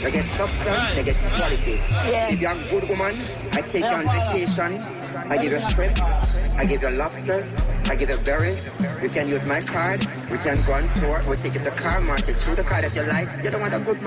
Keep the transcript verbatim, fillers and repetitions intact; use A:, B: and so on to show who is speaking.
A: You get substance, you get quality.
B: Yeah.
A: If you're a good woman, I take you on vacation. I give you shrimp. I give you lobsters. I give you berries. You can use my card. We can go on tour. We take you to car market. Through the car that you like. You don't want a good man.